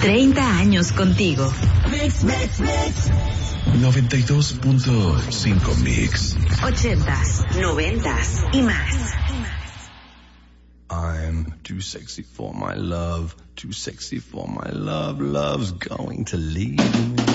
30 años contigo. 92.5 Mix. 80s, 90s y más. I'm too sexy for my love, too sexy for my love, love's going to leave me.